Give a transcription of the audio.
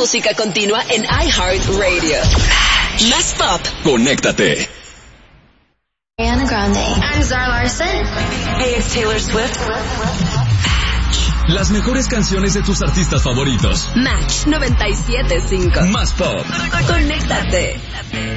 música continua en iHeartRadio. Más pop. Conéctate. Ariana Grande. I'm Zara Larsson. Hey, it's Taylor Swift. Las mejores canciones de tus artistas favoritos. Match 97.5. Más pop. Conéctate.